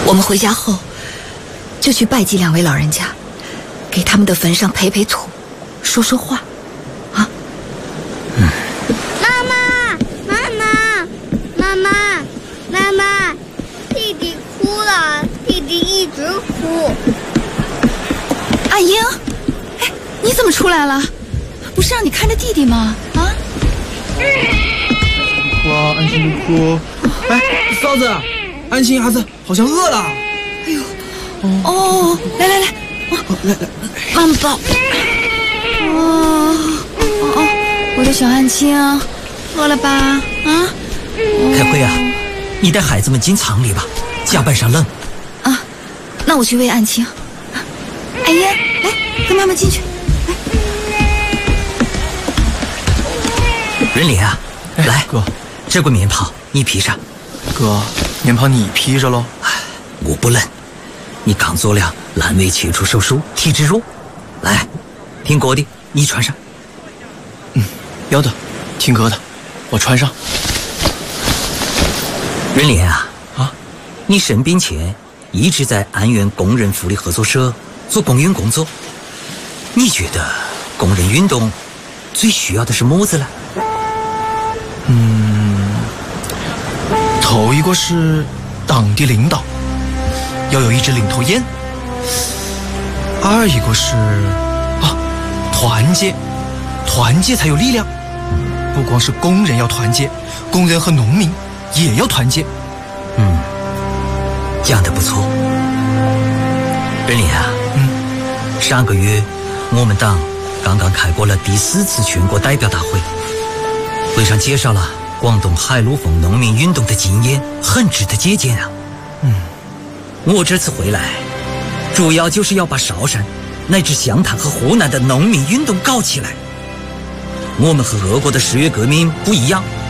我们回家后就去拜祭2位老人家，给他们的坟上培土，说说话，啊？ 妈妈，弟弟哭了，弟弟一直哭。 阿英，哎，你怎么出来了？不是让你看着弟弟吗？啊？ 哭啊，安心别哭。哎，嫂子，安心孩子好像饿了。 哎呦，哦，来， 来， 妈妈抱。我的小安青，饿了吧？啊？ 开会啊，你带孩子们进厂里吧，甲板上冷。 啊，那我去喂安青。阿英，来，跟妈妈进去。 人脸啊，来， 哥， 这个棉袍你披上。 哥，棉袍你披着喽。 我不冷，你刚做了阑尾切除手术，体质弱。来，听哥的，你穿上。 要得，听哥的，我穿上。 人脸啊，你生病前一直在安源工人福利合作社做公运工作，你觉得工人运动最需要的是么子呢？ 头一个是党的领导，要有一支领头雁；二一个是团结，团结才有力量。不光是工人要团结，工人和农民也要团结。 讲得不错。人脸啊，上个月我们党刚刚开过了第4次全国代表大会，会上介绍了广东海陆丰农民运动的经验，很值得借鉴啊。我这次回来主要就是要把韶山乃至湘潭和湖南的农民运动搞起来。我们和俄国的10月革命不一样，